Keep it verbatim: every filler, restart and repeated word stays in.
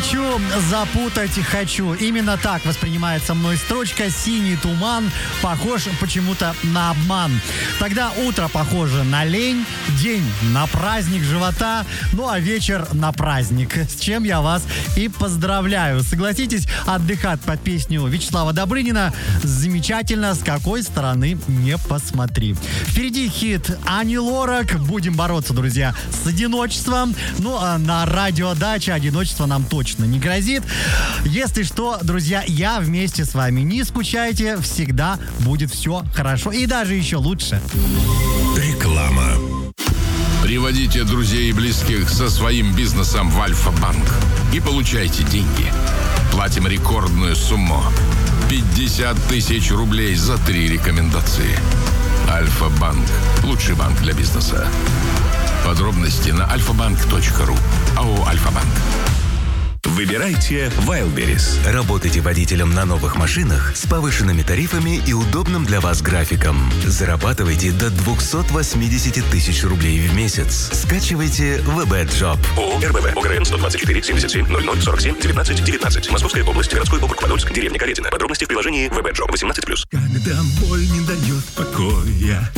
хочу, запутать хочу. Именно так воспринимается мной строчка «Синий туман» похож почему-то на обман. Тогда утро похоже на лень, день на праздник живота, ну а вечер на праздник. С чем я вас и поздравляю. Согласитесь, отдыхать под песню Вячеслава Добрынина замечательно, с какой стороны не посмотри. Впереди хит Ани Лорак. Будем бороться, друзья, с одиночеством. Ну а на радиодаче одиночество нам точно не грозит. Если что, друзья, я вместе с вами. Не скучайте, всегда будет все хорошо и даже еще лучше. Реклама. Приводите друзей и близких со своим бизнесом в Альфа-банк и получайте деньги. Платим рекордную сумму. пятьдесят тысяч рублей за три рекомендации. Альфа-банк. Лучший банк для бизнеса. Подробности на альфа-банк точка ру. АО «Альфа-банк». Выбирайте Wildberries. Работайте водителем на новых машинах с повышенными тарифами и удобным для вас графиком. Зарабатывайте до двести восемьдесят тысяч рублей в месяц. Скачивайте вэ бэ Job. ООО РБВ. ОГРН сто двадцать четыре семьдесят семь ноль ноль сорок семь девятнадцать девятнадцать. Московская область. Городской округ Подольск. Деревня Каретина. Подробности в приложении вэ бэ Job восемнадцать плюс. Когда боль не дает покоя,